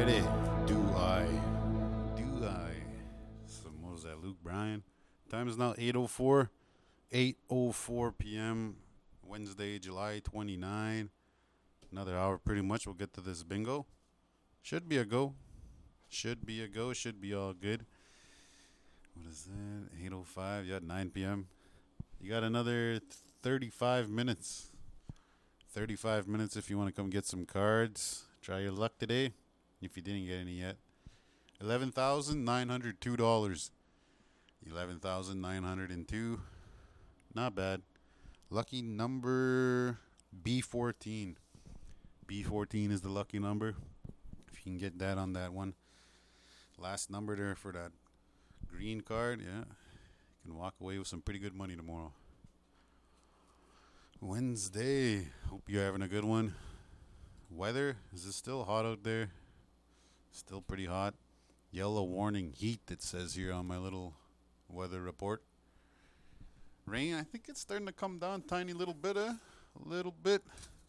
Friday. Do I? Do I? So what was that, Luke Bryan? Time is now 8:04 p.m. Wednesday, July 29. Another hour pretty much. We'll get to this bingo. Should be a go. Should be a go. Should be all good. What is that? 8:05. Yeah, 9 p.m. You got another 35 minutes. 35 minutes if you want to come get some cards. Try your luck today if you didn't get any yet. $11,902. 11,902. Not bad. Lucky number B14. B14 is the lucky number. If you can get that on that one. Last number there for that green card. Yeah. You can walk away with some pretty good money tomorrow. Wednesday. Hope you're having a good one. Weather. Is it still hot out there? Still pretty hot. Yellow warning heat, it says here on my little weather report. Rain, I think it's starting to come down tiny little bit, a little bit.